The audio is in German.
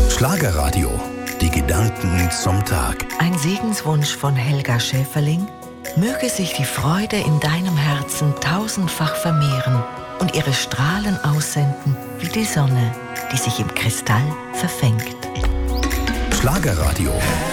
Schlagerradio. Die Gedanken zum Tag. Ein Segenswunsch von Helga Schäferling. Möge sich die Freude in deinem Herzen tausendfach vermehren und ihre Strahlen aussenden wie die Sonne, die sich im Kristall verfängt. Schlagerradio.